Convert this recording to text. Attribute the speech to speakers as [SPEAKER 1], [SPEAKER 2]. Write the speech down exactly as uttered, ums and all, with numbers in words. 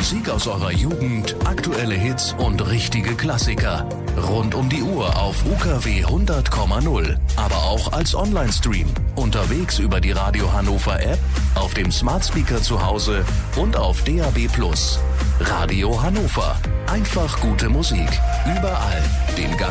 [SPEAKER 1] Musik aus eurer Jugend, aktuelle Hits und richtige Klassiker. Rund um die Uhr auf U K W hundert Komma null. Aber auch als Online-Stream. Unterwegs über die Radio Hannover App, auf dem Smart Speaker zu Hause und auf D A B Plus. Radio Hannover. Einfach gute Musik. Überall. Den ganzen